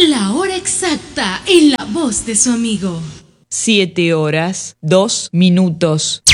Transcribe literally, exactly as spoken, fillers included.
La hora exacta en la voz de su amigo. Siete horas, dos minutos.